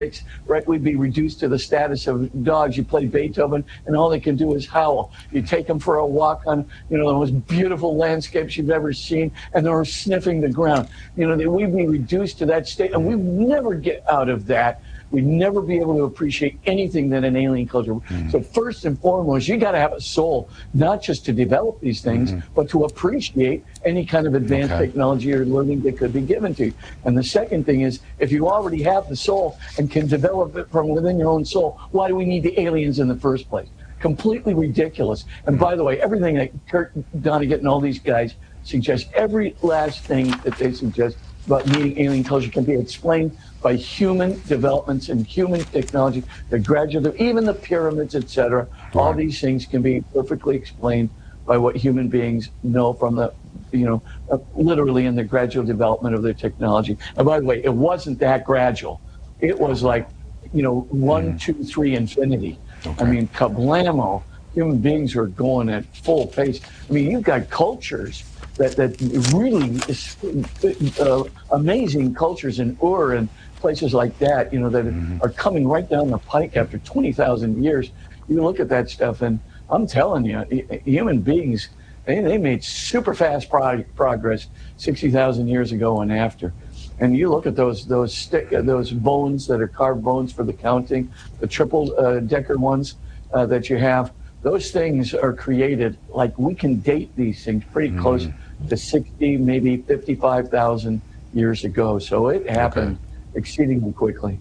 right? We'd be reduced to the status of dogs. You play Beethoven, and all they can do is howl. You take them for a walk on, the most beautiful landscapes you've ever seen, and they're sniffing the ground. We'd be reduced to that state, and we never get out of that. We'd never be able to appreciate anything that an alien culture. So first and foremost, you got to have a soul, not just to develop these things, but to appreciate any kind of advanced technology or learning that could be given to you. And the second thing is, if you already have the soul and can develop it from within your own soul, why do we need the aliens in the first place? Completely ridiculous. And by the way, everything that Kurt Vonnegut and all these guys suggest, every last thing that they suggest about needing alien culture can be explained by human developments and human technology, the gradual, even the pyramids, etc. All these things can be perfectly explained by what human beings know from the, literally in the gradual development of their technology. And by the way, it wasn't that gradual. It was like, 1, 2, 3 infinity. I mean, kablamo, human beings are going at full pace. I mean, you've got cultures that really amazing cultures in Ur and places like that, that are coming right down the pike after 20,000 years. You look at that stuff, and I'm telling you, human beings, they made super fast progress 60,000 years ago and after. And you look at those bones that are carved bones for the counting, the triple decker ones that you have. Those things are created, like we can date these things pretty close to 60, maybe 55,000 years ago. So it happened exceedingly quickly.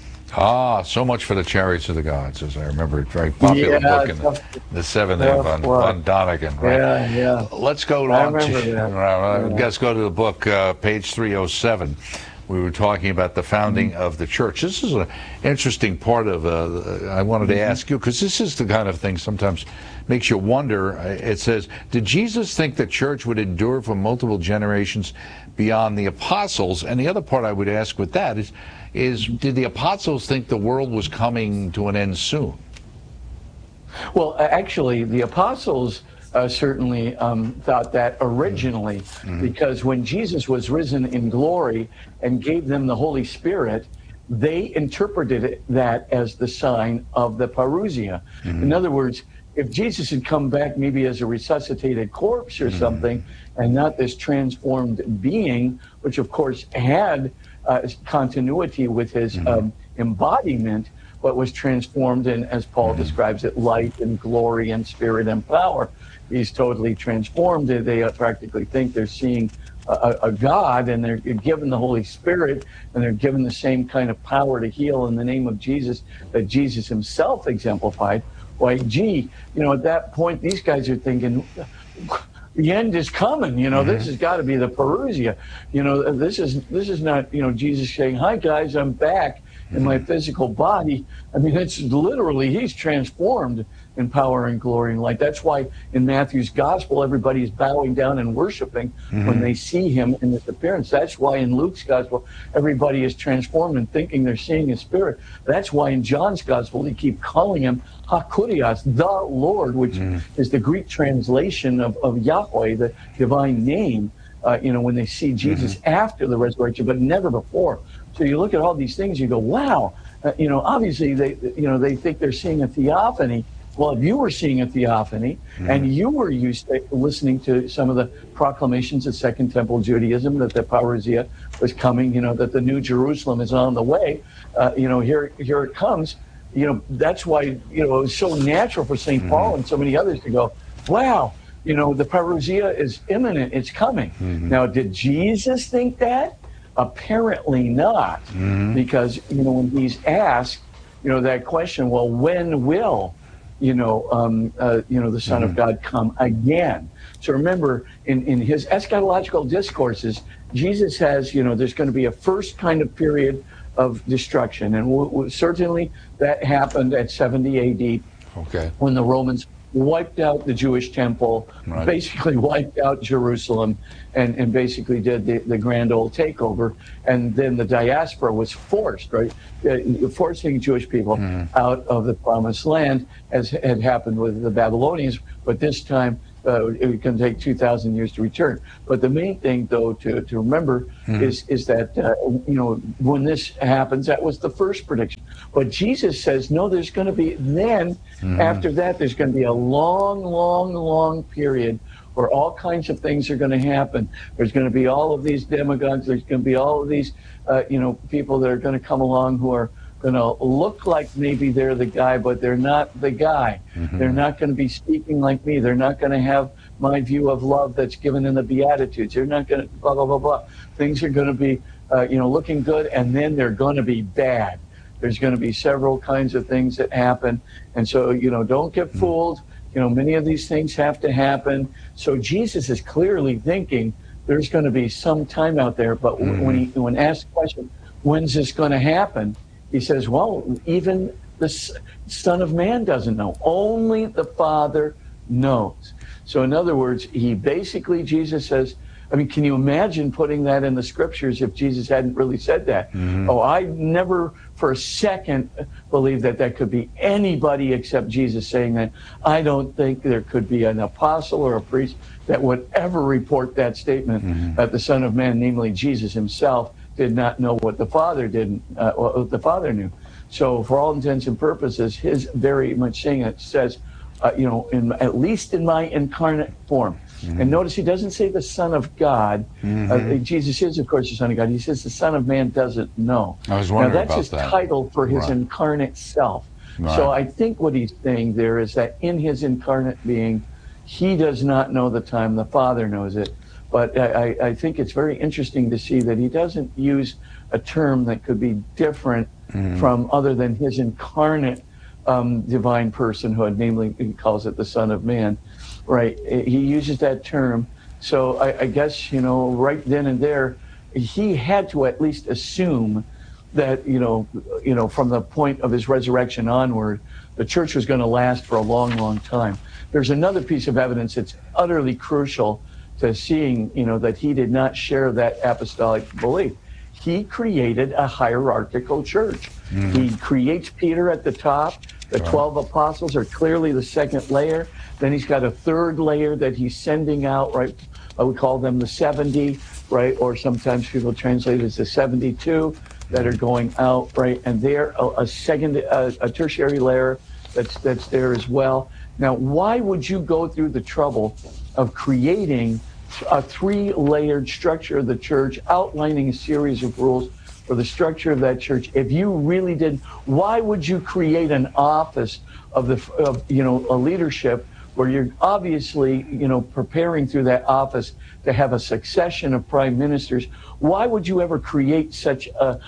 So much for the Chariots of the Gods, as I remember. Very popular book in the 70s on Donegan. Right? Yeah. Let's go on. Let's go to the book, page 307. We were talking about the founding of the church. This is an interesting part of, I wanted to ask you, because this is the kind of thing sometimes makes you wonder. It says, did Jesus think the church would endure for multiple generations beyond the apostles? And the other part I would ask with that is did the apostles think the world was coming to an end soon? Well, actually, the apostles certainly thought that originally, because when Jesus was risen in glory and gave them the Holy Spirit, they interpreted that as the sign of the parousia. In other words, if Jesus had come back maybe as a resuscitated corpse or something, and not this transformed being, which of course had continuity with his embodiment, but was transformed in, as Paul describes it, light and glory and spirit and power. He's totally transformed. They practically think they're seeing a God, and they're given the Holy Spirit, and they're given the same kind of power to heal in the name of Jesus that Jesus himself exemplified. Why, at that point, these guys are thinking, the end is coming. This has got to be the parousia. This is not, Jesus saying, "Hi guys, I'm back in my physical body." I mean, it's literally, he's transformed in power and glory and light. That's why in Matthew's gospel, everybody is bowing down and worshiping when they see him in his appearance. That's why in Luke's gospel, everybody is transformed and thinking they're seeing his spirit. That's why in John's gospel, they keep calling him Hakurios, the Lord, which is the Greek translation of Yahweh, the divine name, when they see Jesus after the resurrection, but never before. So you look at all these things, you go, wow, obviously they think they're seeing a theophany. Well, if you were seeing a theophany and you were used to listening to some of the proclamations of Second Temple Judaism that the parousia was coming, that the New Jerusalem is on the way, here it comes. That's why, it was so natural for St. Paul and so many others to go, wow, the parousia is imminent, it's coming. Now, did Jesus think that? Apparently not, because, when he's asked, that question, well, when will the Son of God come again? So remember, in his eschatological discourses, Jesus has, there's going to be a first kind of period of destruction. And certainly that happened at 70 AD, when the Romans wiped out the Jewish temple, basically wiped out Jerusalem, and basically did the grand old takeover. And then the diaspora was forced, forcing Jewish people out of the promised land, as had happened with the Babylonians. But this time, it can take 2,000 years to return. But the main thing, though, to remember is that, when this happens, that was the first prediction. But Jesus says, no, there's going to be, then after that, there's going to be a long, long, long period where all kinds of things are going to happen. There's going to be all of these demagogues. There's going to be all of these, people that are going to come along who are going to look like maybe they're the guy, but they're not the guy. They're not going to be speaking like me. They're not going to have my view of love that's given in the Beatitudes. They're not going to blah, blah, blah, blah. Things are going to be, looking good, and then they're going to be bad. There's going to be several kinds of things that happen. And so, don't get fooled. Many of these things have to happen. So Jesus is clearly thinking there's going to be some time out there. But when asked the question, when's this going to happen? He says, well, even the Son of Man doesn't know. Only the Father knows. So in other words, Jesus says, can you imagine putting that in the scriptures if Jesus hadn't really said that? Oh, I never for a second believe that could be anybody except Jesus saying that. I don't think there could be an apostle or a priest that would ever report that statement that the Son of Man, namely Jesus himself, did not know what the Father didn't, what the Father knew. So for all intents and purposes, his very much saying it says, at least in my incarnate form. And notice he doesn't say the Son of God. Jesus is, of course, the Son of God. He says the Son of Man doesn't know. I was wondering about that. That's his title for his incarnate self. Right. So I think what he's saying there is that in his incarnate being, he does not know the time. The Father knows it. But I think it's very interesting to see that he doesn't use a term that could be different from other than his incarnate divine personhood, namely he calls it the Son of Man, right? He uses that term. So I guess, right then and there, he had to at least assume that, from the point of his resurrection onward, the church was going to last for a long, long time. There's another piece of evidence that's utterly crucial to seeing, that he did not share that apostolic belief. He created a hierarchical church. He creates Peter at the top. The 12 apostles are clearly the second layer. Then he's got a third layer that he's sending out, right? I would call them the 70, right? Or sometimes people translate it as the 72 that are going out, right? And they're a tertiary layer that's there as well. Now, why would you go through the trouble of creating a three-layered structure of the church, outlining a series of rules for the structure of that church? If you really did, why would you create an office of a leadership where you're obviously, preparing through that office to have a succession of prime ministers? Why would you ever create such a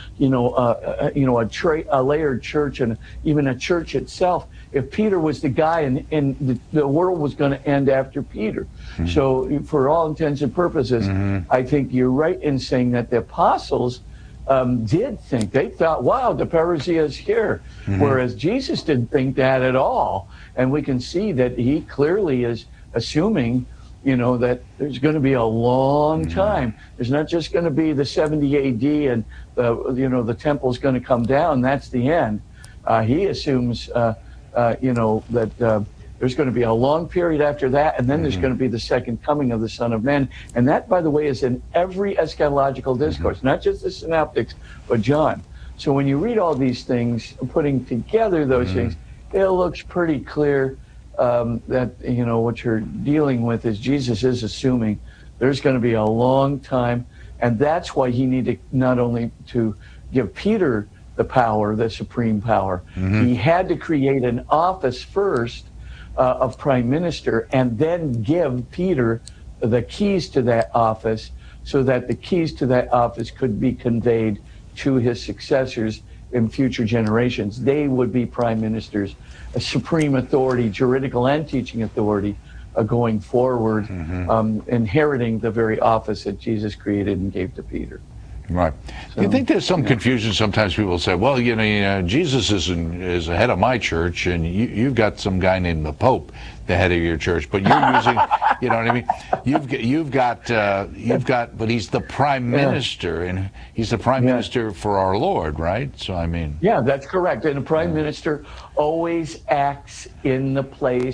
layered church and even a church itself if Peter was the guy and the world was going to end after Peter? So for all intents and purposes, I think you're right in saying that the apostles did think, they thought, wow, the parousia is here. Whereas Jesus didn't think that at all. And we can see that he clearly is assuming, that there's going to be a long time. There's not just going to be the 70 AD and the temple's going to come down. That's the end. He assumes, that there's going to be a long period after that, and then there's going to be the second coming of the Son of Man. And that, by the way, is in every eschatological discourse, not just the synoptics, but John. So when you read all these things, putting together those things, it looks pretty clear that, what you're dealing with is Jesus is assuming there's going to be a long time. And that's why he needed not only to give Peter the power, the supreme power, he had to create an office first of prime minister and then give Peter the keys to that office so that the keys to that office could be conveyed to his successors in future generations. They would be prime ministers, a supreme authority, juridical and teaching authority going forward, inheriting the very office that Jesus created and gave to Peter. Right. So, you think there's some confusion? Sometimes people say, well, Jesus is the head of my church, and you've got some guy named the Pope, the head of your church, but you're using, you know what I mean? You've got, but he's the prime minister, and he's the prime minister for our Lord, right? So, I mean. Yeah, that's correct. And a prime minister always acts in the place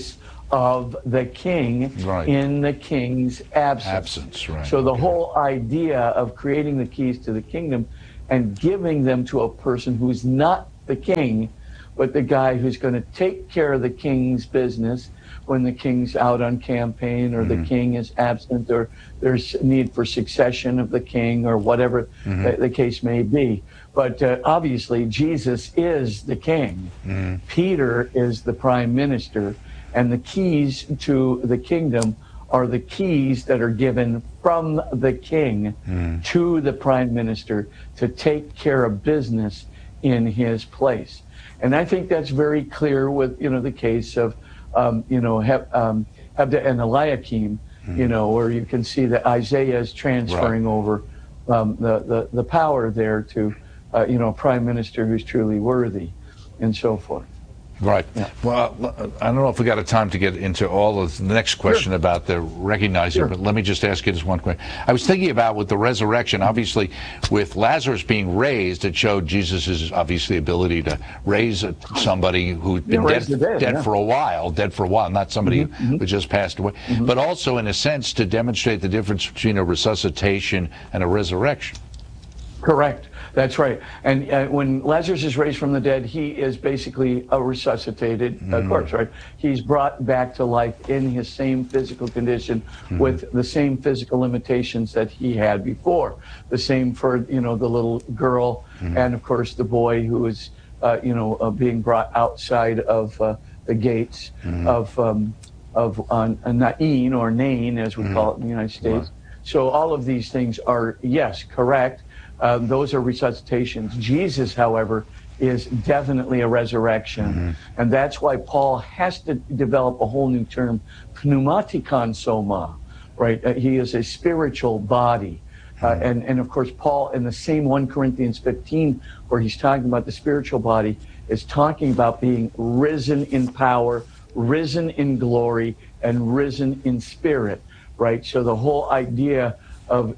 of the king in the king's absence. Right. So the whole idea of creating the keys to the kingdom and giving them to a person who's not the king, but the guy who's going to take care of the king's business when the king's out on campaign or the king is absent or there's need for succession of the king or whatever the case may be. But obviously, Jesus is the king. Peter is the prime minister. And the keys to the kingdom are the keys that are given from the king to the prime minister to take care of business in his place. And I think that's very clear with, the case of, Hebda and Eliakim, where you can see that Isaiah is transferring over the power there to, a prime minister who's truly worthy and so forth. Right. Yeah. Well, I don't know if we got a time to get into all of the next question about the recognizer, but let me just ask you this one question. I was thinking about with the resurrection, obviously, with Lazarus being raised, it showed Jesus' obviously ability to raise somebody who'd been dead for a while, not somebody who just passed away, but also in a sense to demonstrate the difference between a resuscitation and a resurrection. Correct. That's right. And when Lazarus is raised from the dead, he is basically a resuscitated corpse, right? He's brought back to life in his same physical condition with the same physical limitations that he had before. The same for, the little girl and, of course, the boy who is, being brought outside of the gates of Nain, or Nain, as we call it in the United States. So all of these things are, yes, correct. Those are resuscitations. Jesus, however, is definitely a resurrection. And that's why Paul has to develop a whole new term, pneumatikon soma, right? He is a spiritual body. And of course, Paul, in the same 1 Corinthians 15, where he's talking about the spiritual body, is talking about being risen in power, risen in glory, and risen in spirit, right? So the whole idea of,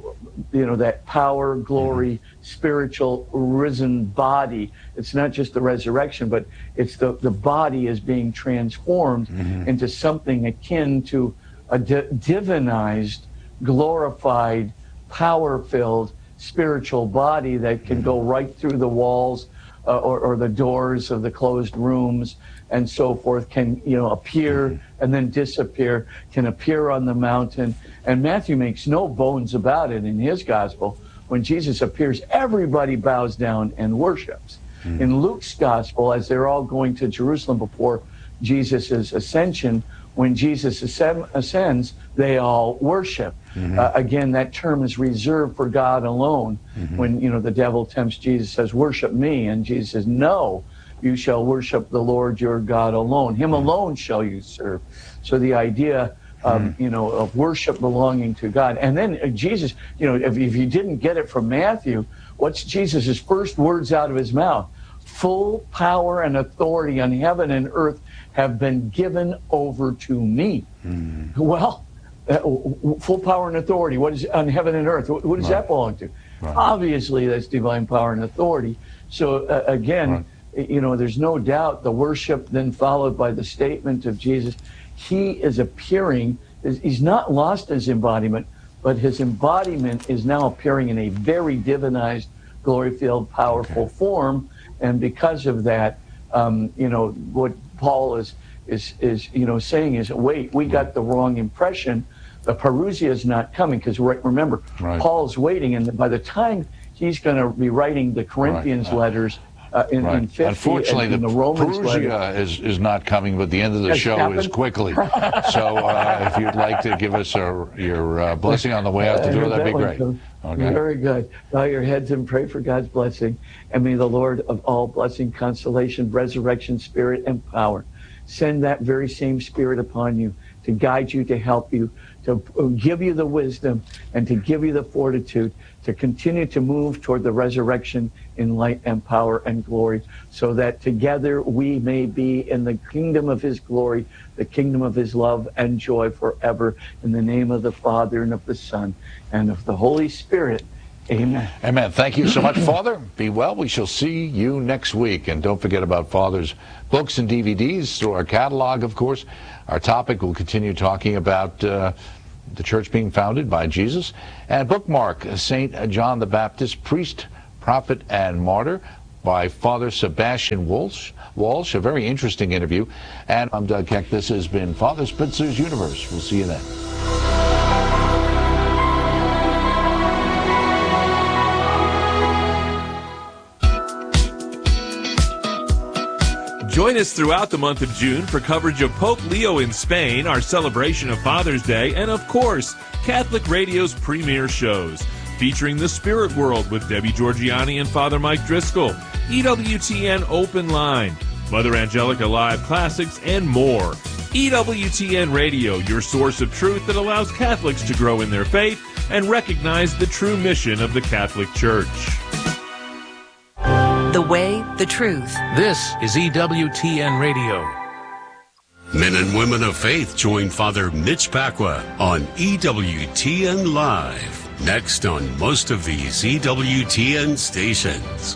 that power, glory, spiritual, risen body. It's not just the resurrection, but it's the body is being transformed into something akin to a divinized, glorified, power-filled spiritual body that can go right through the walls or the doors of the closed rooms and so forth, can appear and then disappear, can appear on the mountain. And Matthew makes no bones about it in his gospel. When Jesus appears, everybody bows down and worships. In Luke's gospel, as they're all going to Jerusalem before Jesus' ascension, when Jesus ascends, they all worship. Again, that term is reserved for God alone. When, the devil tempts Jesus, says, worship me. And Jesus says, no, you shall worship the Lord your God alone. Him alone shall you serve. So the idea of worship belonging to God. And then Jesus, if you didn't get it from Matthew, what's Jesus' first words out of his mouth? Full power and authority on heaven and earth have been given over to me. Well, full power and authority, what is on heaven and earth? What does that belong to? Obviously, that's divine power and authority. So again, there's no doubt the worship then followed by the statement of Jesus. He is appearing, he's not lost his embodiment, but his embodiment is now appearing in a very divinized, glory-filled, powerful form. And because of that, what Paul is saying is, wait, we got the wrong impression. The parousia is not coming, because remember, Paul's waiting, and by the time he's going to be writing the Corinthians letters, in 50, unfortunately, the Romans Perusia is not coming, but the end of the show is quickly. So if you'd like to give us your blessing on the way out the door, that'd be great. Okay. Very good. Bow your heads and pray for God's blessing. And may the Lord of all blessing, consolation, resurrection, spirit, and power send that very same spirit upon you to guide you, to help you, to give you the wisdom, and to give you the fortitude to continue to move toward the resurrection in light and power and glory, so that together we may be in the kingdom of his glory, the kingdom of his love and joy forever, in the name of the Father and of the Son and of the Holy Spirit. Amen. Amen. Thank you so much, Father. Be well. We shall see you next week. And don't forget about Father's books and DVDs through our catalog, of course. Our topic will continue talking about the church being founded by Jesus. And bookmark St. John the Baptist, Priest, Prophet, and Martyr by Father Sebastian Walsh. A very interesting interview. And I'm Doug Keck. This has been Father Spitzer's Universe. We'll see you then. Join us throughout the month of June for coverage of Pope Leo in Spain, our celebration of Father's Day, and of course, Catholic Radio's premier shows, featuring The Spirit World with Debbie Georgiani and Father Mike Driscoll, EWTN Open Line, Mother Angelica Live Classics, and more. EWTN Radio, your source of truth that allows Catholics to grow in their faith and recognize the true mission of the Catholic Church. The way, the truth. This is EWTN Radio. Men and women of faith join Father Mitch Pacwa on EWTN Live. Next on most of these EWTN stations.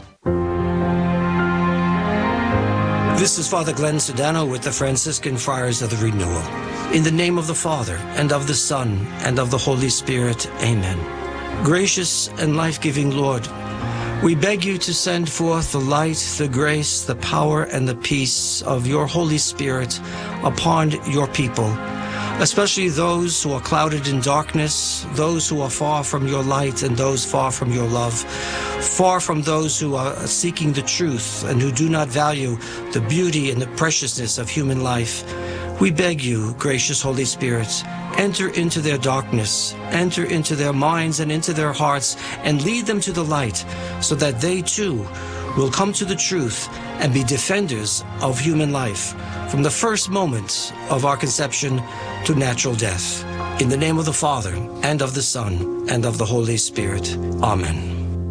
This is Father Glenn Sedano with the Franciscan Friars of the Renewal. In the name of the Father, and of the Son, and of the Holy Spirit, amen. Gracious and life-giving Lord, we beg you to send forth the light, the grace, the power, and the peace of your Holy Spirit upon your people, especially those who are clouded in darkness, those who are far from your light, and those far from your love, far from those who are seeking the truth and who do not value the beauty and the preciousness of human life. We beg you, gracious Holy Spirit, enter into their darkness, enter into their minds and into their hearts, and lead them to the light, so that they too will come to the truth and be defenders of human life, from the first moment of our conception to natural death. In the name of the Father, and of the Son, and of the Holy Spirit. Amen.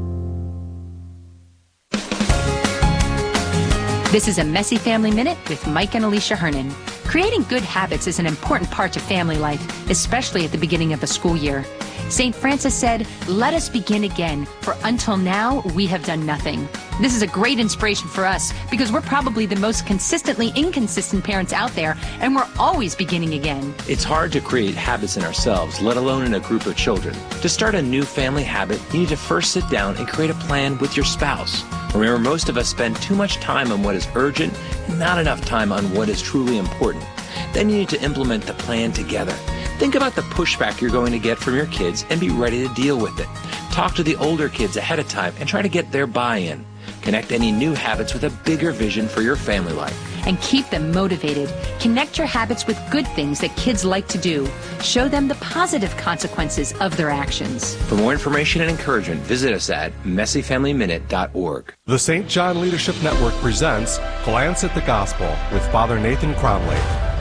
This is a Messy Family Minute with Mike and Alicia Hernan. Creating good habits is an important part of family life, especially at the beginning of the school year. St. Francis said, "Let us begin again, for until now we have done nothing." This is a great inspiration for us because we're probably the most consistently inconsistent parents out there, and we're always beginning again. It's hard to create habits in ourselves, let alone in a group of children. To start a new family habit, you need to first sit down and create a plan with your spouse. Remember, most of us spend too much time on what is urgent and not enough time on what is truly important. Then you need to implement the plan together. Think about the pushback you're going to get from your kids and be ready to deal with it. Talk to the older kids ahead of time and try to get their buy-in. Connect any new habits with a bigger vision for your family life. And keep them motivated. Connect your habits with good things that kids like to do. Show them the positive consequences of their actions. For more information and encouragement, visit us at messyfamilyminute.org. The St. John Leadership Network presents Glance at the Gospel with Father Nathan Cromley.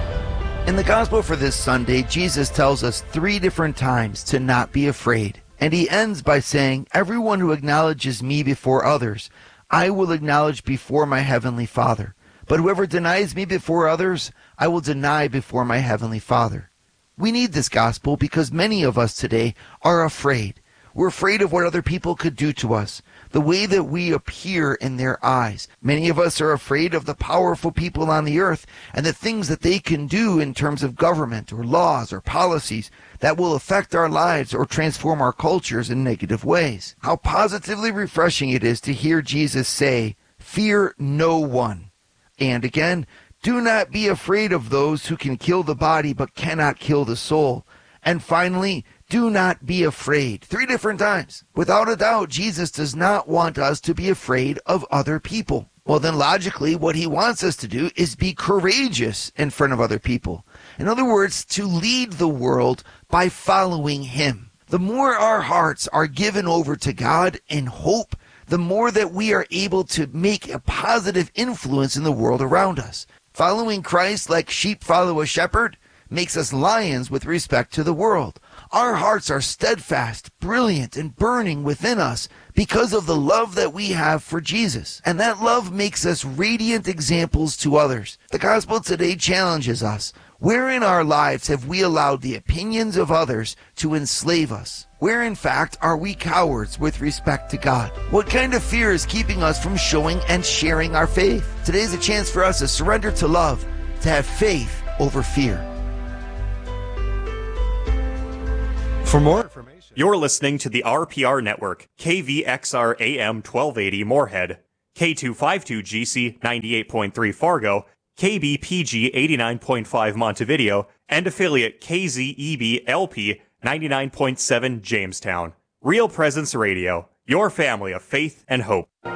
In the Gospel for this Sunday, Jesus tells us 3 different times to not be afraid. And he ends by saying, "Everyone who acknowledges me before others, I will acknowledge before my heavenly Father. But whoever denies me before others, I will deny before my heavenly Father." We need this gospel because many of us today are afraid. We're afraid of what other people could do to us, the way that we appear in their eyes. Many of us are afraid of the powerful people on the earth and the things that they can do in terms of government or laws or policies that will affect our lives or transform our cultures in negative ways. How positively refreshing it is to hear Jesus say, "Fear no one." And again, "Do not be afraid of those who can kill the body but cannot kill the soul." And finally, "Do not be afraid." 3 different times. Without a doubt, Jesus does not want us to be afraid of other people. Well, then logically, what he wants us to do is be courageous in front of other people. In other words, to lead the world by following him. The more our hearts are given over to God in hope, the more that we are able to make a positive influence in the world around us. Following Christ like sheep follow a shepherd makes us lions with respect to the world. Our hearts are steadfast, brilliant, and burning within us because of the love that we have for Jesus. And that love makes us radiant examples to others. The gospel today challenges us. Where in our lives have we allowed the opinions of others to enslave us? Where in fact are we cowards with respect to God? What kind of fear is keeping us from showing and sharing our faith? Today is a chance for us to surrender to love, to have faith over fear. For more information, you're listening to the RPR Network, KVXR AM 1280 Moorhead, K252GC 98.3 Fargo, KBPG 89.5 Montevideo, and affiliate KZEB LP 99.7 Jamestown. Real Presence Radio, your family of faith and hope.